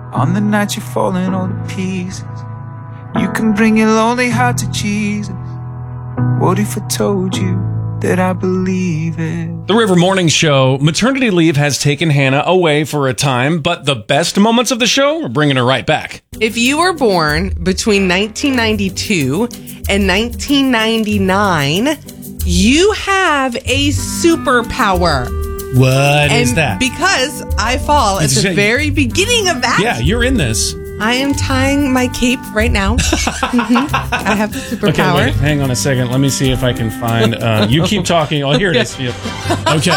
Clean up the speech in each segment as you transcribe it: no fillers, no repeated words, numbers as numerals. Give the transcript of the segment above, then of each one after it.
On the night you're falling all to pieces, you can bring your lonely heart to Jesus. What if I told you that I believe it? The River Morning Show. Maternity leave has taken Hannah away for a time, but the best moments of the show are bringing her right back. If you were born between 1992 and 1999, you have a superpower. What is that? Because I fall at the very beginning of that. Yeah, you're in this. I am tying my cape right now. I have the superpower. Okay, wait, hang on a second. Let me see if I can find... you keep talking. Oh, here it is. Yeah. Okay.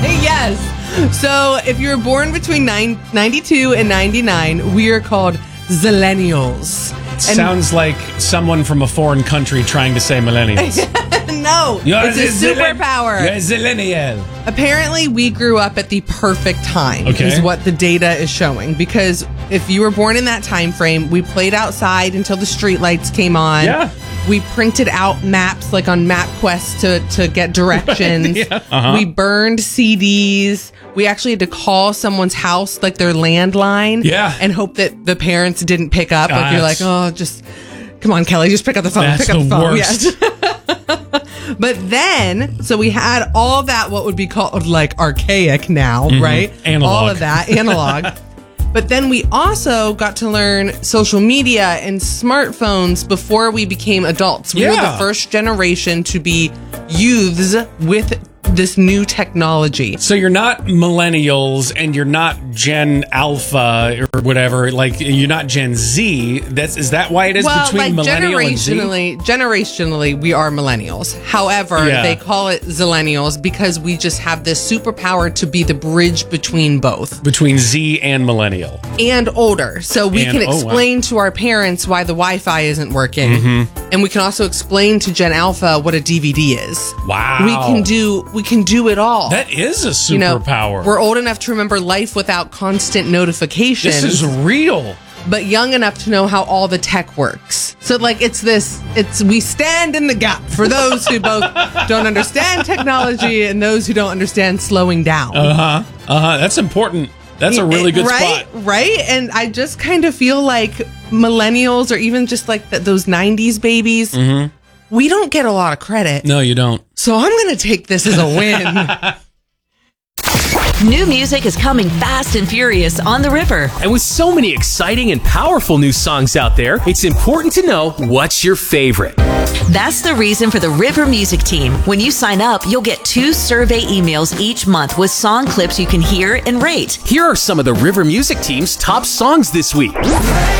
Yes. So if you were born between 92 and 99, we are called Zillennials. Sounds like someone from a foreign country trying to say millennials. No, it's a superpower. You're a zillennial. Apparently, we grew up at the perfect time, is what the data is showing. Because if you were born in that time frame, we played outside until the street lights came on. Yeah. We printed out maps like on MapQuest to get directions. Yeah. Uh-huh. We burned CDs. We actually had to call someone's house, like their landline, and hope that the parents didn't pick up. Like you're like, oh, just come on, Kelly, just pick up the phone. That's pick up the phone. Worst. Yes. But then, so we had all that, what would be called like archaic now, right? Analog. All of that, analog. But then we also got to learn social media and smartphones before we became adults. We were the first generation to be youths with this new technology. So you're not millennials and you're not Gen Alpha or whatever. Like you're not Gen Z. Is that why it is between millennial and Z? Generationally, we are millennials. However, they call it zillennials because we just have this superpower to be the bridge between both. Between Z and millennial. And older. So we can explain to our parents why the Wi-Fi isn't working. And we can also explain to Gen Alpha what a DVD is. Wow. We can do it all. That is a superpower. We're old enough to remember life without constant notifications. This is real. But young enough to know how all the tech works. So like we stand in the gap for those who both don't understand technology and those who don't understand slowing down. That's important. That's a really good spot. Right? And I just kind of feel like millennials or even just like those 90s babies, we don't get a lot of credit. No, you don't. So I'm going to take this as a win. New music is coming fast and furious on the River. And with so many exciting and powerful new songs out there, it's important to know what's your favorite. That's the reason for the River Music Team. When you sign up, you'll get 2 survey emails each month with song clips you can hear and rate. Here are some of the River Music Team's top songs this week.